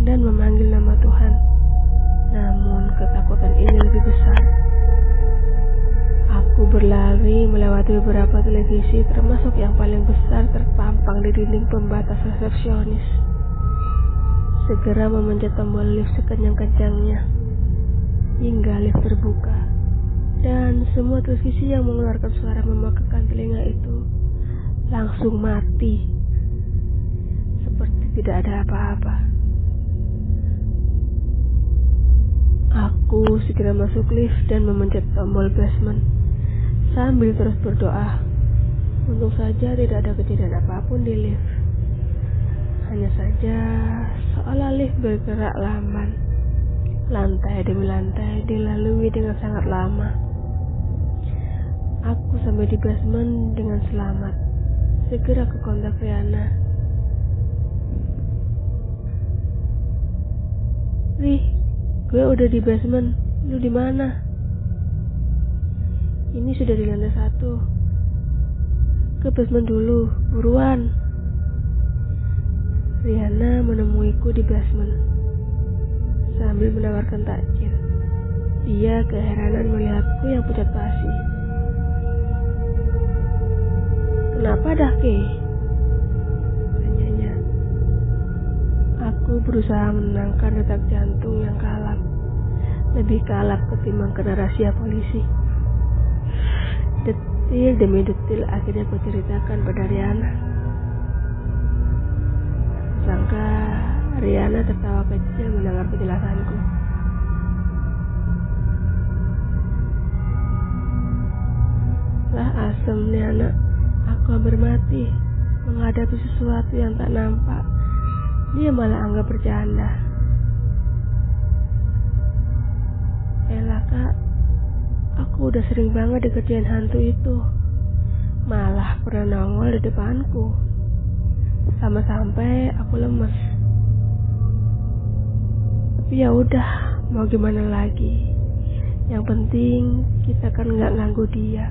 dan memanggil nama Tuhan. Namun ketakutan ini lebih besar. Aku berlari melewati beberapa televisi, termasuk yang paling besar terpampang di dinding pembatas resepsionis. Segera memencet tombol lift sekencang-kencangnya hingga lift terbuka, dan semua televisi yang mengeluarkan suara memekakan telinga itu langsung mati, seperti tidak ada apa-apa. Aku segera masuk lift dan memencet tombol basement sambil terus berdoa. Untung saja tidak ada kejadian apapun di lift. Hanya saja seolah lift bergerak lamban. Lantai demi lantai dilalui dengan sangat lama. Aku sampai di basement dengan selamat. Segera ke kontak Riana. Ri, gue udah di basement. Lu di mana? Ini sudah di lantai 1. Ke basement dulu, buruan. Riana menemuiku di basement sambil menawarkan takjil. Dia keheranan melihatku yang pucat pasi. Kenapa dah, Ke? Tanyanya. Aku berusaha menenangkan detak jantung yang kalap. Lebih kalap ketimbang kena rahasia polisi. Detil demi detil akhirnya aku ceritakan pada Riana. Sangka Riana tertawa kecil mendengar penjelasanku. Lah asem nih anak. Aku hampir mati menghadapi sesuatu yang tak nampak. Dia malah anggap bercanda. Elah kak, aku udah sering banget dikerjain hantu itu. Malah pernah nongol di depanku. Sampai aku lemes. Tapi ya udah, mau gimana lagi? Yang penting kita kan nggak ganggu dia.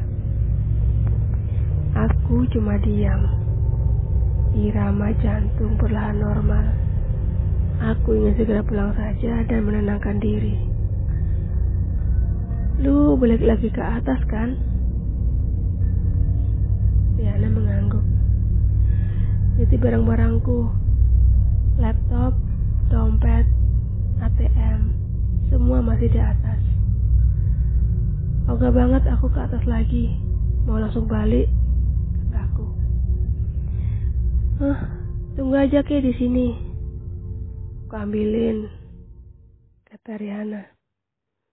Aku cuma diam. Irama jantung perlahan normal. Aku ingin segera pulang saja dan menenangkan diri. Lu balik lagi ke atas kan? Riana mengangguk. Jadi barang-barangku, laptop, dompet, ATM, semua masih di atas. Ogah banget aku ke atas lagi. Mau langsung balik, kataku. Tunggu aja Ke di sini. Aku ambilin, kata Riana.